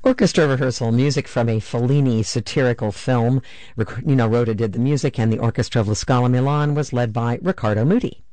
Orchestra rehearsal music from a Fellini satirical film. Nino Rota did the music, and the orchestra of La Scala Milan was led by Riccardo Muti.